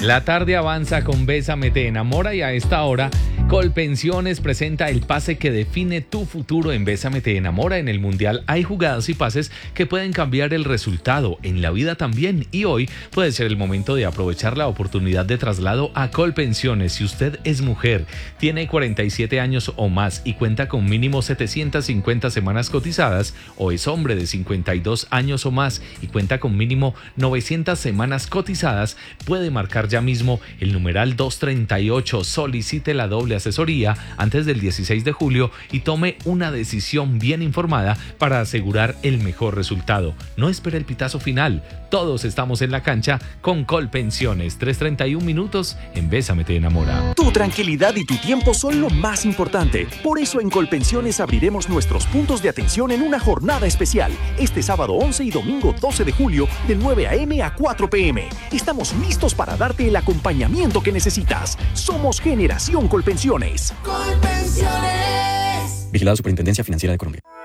La tarde avanza con Bésame te enamora y a esta hora Colpensiones presenta el pase que define tu futuro en Bésame te enamora. En el Mundial hay jugadas y pases que pueden cambiar el resultado, en la vida también, y hoy puede ser el momento de aprovechar la oportunidad de traslado a Colpensiones. Si usted es mujer, tiene 47 años o más y cuenta con mínimo 750 semanas cotizadas, o es hombre de 52 años o más y cuenta con mínimo 900 semanas cotizadas, puede marcar ya mismo el numeral 238, solicite la doble asesoría antes del 16 de julio y tome una decisión bien informada para asegurar el mejor resultado. No espere el pitazo final. Todos estamos en la cancha con Colpensiones. 3:31 minutos en Bésame te enamora. Tu tranquilidad y tu tiempo son lo más importante. Por eso en Colpensiones abriremos nuestros puntos de atención en una jornada especial. Este sábado 11 y domingo 12 de julio de 9 a.m. a 4 p.m. Estamos listos para darte el acompañamiento que necesitas. Somos Generación Colpensiones. Colpensiones. Vigilado Superintendencia Financiera de Colombia.